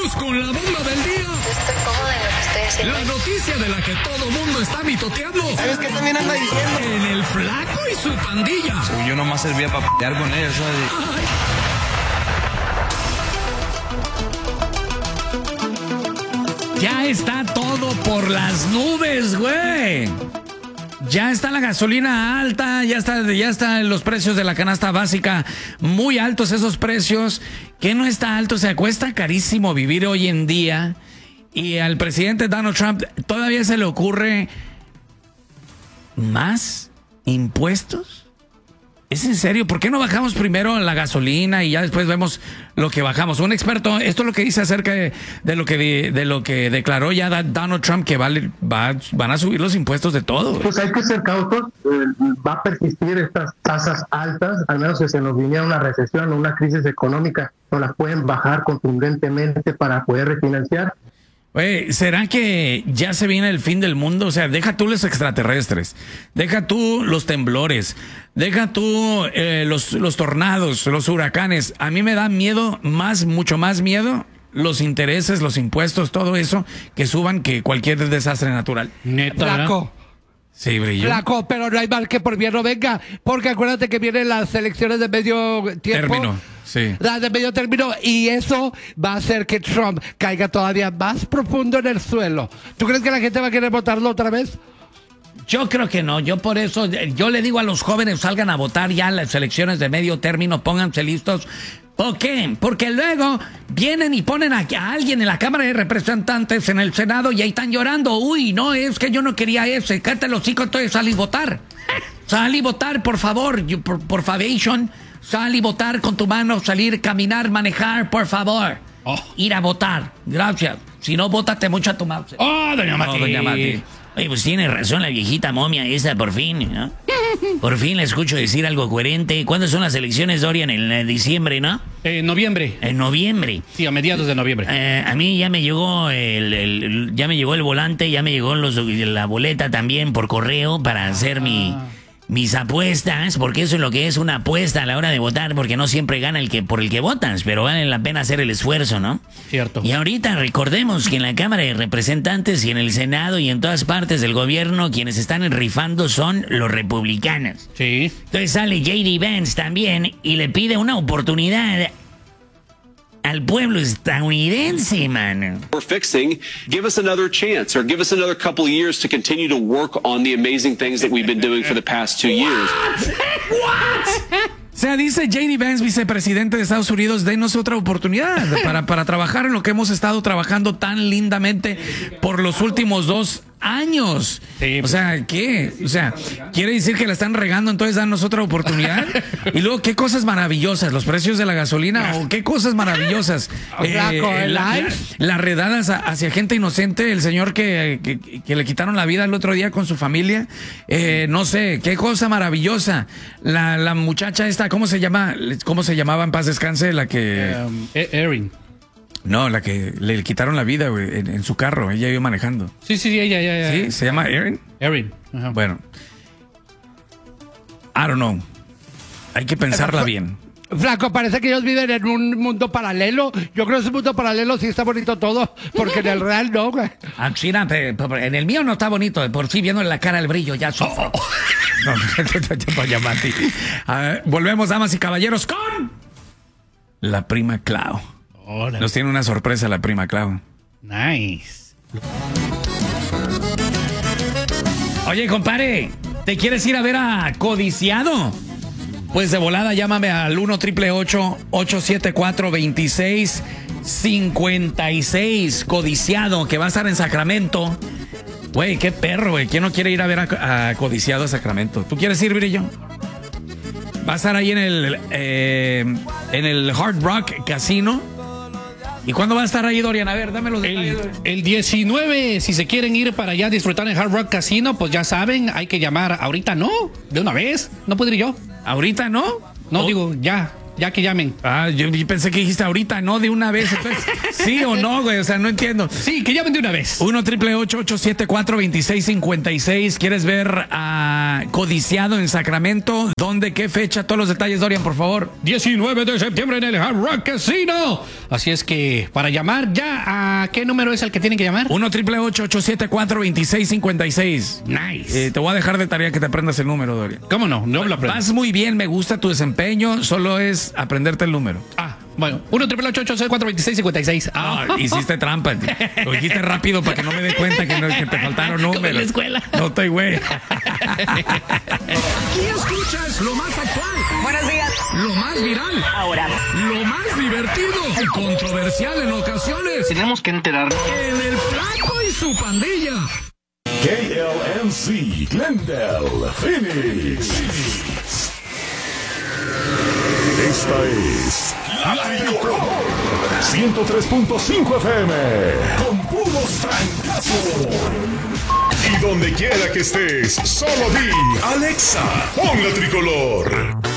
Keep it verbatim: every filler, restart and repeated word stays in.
Vamos con la bomba del día. Yo estoy cómoda en lo que estoy haciendo. La noticia de la que todo mundo está mitoteando. ¿Sabes qué también anda diciendo? En el Flaco y su pandilla. Uy, yo nomás servía para pelear con ellos, ¿sabes? Ya está todo por las nubes, güey. Ya está la gasolina alta, ya está, ya están los precios de la canasta básica muy altos, esos precios. ¿Qué no está alto? O sea, cuesta carísimo vivir hoy en día. Y al presidente Donald Trump todavía se le ocurre más impuestos. ¿Es en serio? ¿Por qué no bajamos primero la gasolina y ya después vemos lo que bajamos? Un experto, esto es lo que dice acerca de, de lo que de, de lo que declaró ya Donald Trump, que vale, va, van a subir los impuestos de todo. Pues hay que ser cautos, eh, va a persistir estas tasas altas, al menos que se nos viniera una recesión o una crisis económica, no las pueden bajar contundentemente para poder refinanciar. Oye, ¿será que ya se viene el fin del mundo? O sea, deja tú los extraterrestres, deja tú los temblores, deja tú eh, los, los tornados, los huracanes. A mí me da miedo, más, mucho más miedo, los intereses, los impuestos, todo eso, que suban que cualquier desastre natural. Neta. Flaco. Sí, brillo. Flaco, pero no hay mal que por bien no venga, porque acuérdate que vienen las elecciones de medio tiempo. Término, sí. Las de medio término, y eso va a hacer que Trump caiga todavía más profundo en el suelo. ¿Tú crees que la gente va a querer votarlo otra vez? Yo creo que no, yo por eso, yo le digo a los jóvenes, salgan a votar ya en las elecciones de medio término, pónganse listos. ¿Por qué? Porque luego vienen y ponen a, a alguien en la Cámara de Representantes, en el Senado, y ahí están llorando. Uy, no, es que yo no quería ese. Cállate los hijos, entonces sal y votar. Sal y votar, por favor, you, por, por favation. Sal y votar con tu mano, salir, caminar, manejar, por favor. Oh. Ir a votar. Gracias. Si no, bótate mucho a tu mouse. Oh, doña Mati. Oh, doña Mati. Oye, pues tiene razón la viejita momia esa, por fin, ¿no? Por fin la escucho decir algo coherente. ¿Cuándo son las elecciones, Dorian? En eh, diciembre, ¿no? En eh, noviembre. En noviembre. Sí, a mediados de noviembre. Eh, a mí ya me llegó el, el, el, ya me llegó el volante, ya me llegó los, la boleta también por correo para hacer ah. mi... mis apuestas, porque eso es lo que es una apuesta a la hora de votar, porque no siempre gana el que por el que votas, pero vale la pena hacer el esfuerzo, ¿no? Cierto. Y ahorita recordemos que en la Cámara de Representantes y en el Senado y en todas partes del gobierno, quienes están rifando son los republicanos. Sí. Entonces sale J D Vance también y le pide una oportunidad al pueblo estadounidense, man. We're fixing, give us another chance or give us another couple of years to continue to work on the amazing things that we've been doing for the past two years. What? O sea, dice J D Vance, vicepresidente de Estados Unidos, denos otra oportunidad para, para trabajar en lo que hemos estado trabajando tan lindamente por los últimos dos años. Sí, o sea, ¿qué? O sea, ¿quiere decir que la están regando, entonces danos otra oportunidad? Y luego, ¿qué cosas maravillosas? ¿Los precios de la gasolina? ¿O qué cosas maravillosas? Eh, la, la, las redadas hacia gente inocente, el señor que, que, que le quitaron la vida el otro día con su familia. Eh, no sé, qué cosa maravillosa. La, la muchacha esta, ¿cómo se llama? ¿Cómo se llamaba, en paz descanse? La que... Um, Erin. No, la que le quitaron la vida, güey, en, en su carro. Ella iba manejando. Sí, sí, ella, ella, ella. ¿Sí? ¿Se llama Erin? Erin. Ajá. Bueno. I don't know. Hay que pensarla bien. Flaco, parece que ellos viven en un mundo paralelo. Yo creo que ese mundo paralelo sí está bonito todo, porque en el real no, güey. Ah, sí, no, en el mío no está bonito. Por sí, viendo en la cara el brillo, ya sufro. Oh. No, doña Mati. Uh, volvemos, damas y caballeros, con la prima Clau. Hola. Nos tiene una sorpresa la prima Clau. Nice. Oye, compadre, ¿te quieres ir a ver a Codiciado? Pues de volada llámame al uno triple ocho, ocho siete cuatro, dos seis cinco seis. Codiciado, que va a estar en Sacramento. Güey, qué perro, güey. ¿Quién no quiere ir a ver a, a Codiciado a Sacramento? ¿Tú quieres ir, Brillo? Va a estar ahí en el, eh, en el Hard Rock Casino. ¿Y cuándo va a estar ahí, Dorian? A ver, dame los detalles. El, el diecinueve, si se quieren ir para allá a disfrutar en Hard Rock Casino, pues ya saben, hay que llamar. Ahorita no, de una vez, no puedo ir yo. ¿Ahorita no? No, oh. digo, ya. ya que llamen. Ah, yo pensé que dijiste ahorita, no, de una vez. Entonces, sí o no, güey, o sea, no entiendo. Sí, que llamen de una vez. uno triple ocho ocho siete cuatro dos seis cinco seis. ¿Quieres ver a Codiciado en Sacramento? ¿Dónde? ¿Qué fecha? Todos los detalles, Dorian, por favor. diecinueve de septiembre en el Hard Rock Casino. Así es que para llamar ya, ¿a qué número es el que tienen que llamar? uno triple ocho ocho siete cuatro dos seis cinco seis. Nice. Eh, te voy a dejar de tarea que te aprendas el número, Dorian. ¿Cómo no? No me lo aprendo. Vas muy bien, me gusta tu desempeño, solo es aprenderte el número. Ah, bueno, uno triple ocho ocho seis cuatro dos seis cinco seis. Ah, hiciste trampa. Lo dijiste rápido para que no me dé cuenta que, no, que te faltaron números. Como en la escuela. No estoy güey. Aquí escuchas lo más actual, Buenos días. lo más viral, Ahora. lo más divertido y controversial en ocasiones. Tenemos que enterarnos. En el Flaco y su pandilla. K L M C, Glendale, Phoenix. Esta es La Tricolor ciento tres punto cinco F M con puros francazos. Y donde quiera que estés, solo di Alexa, pon La Tricolor.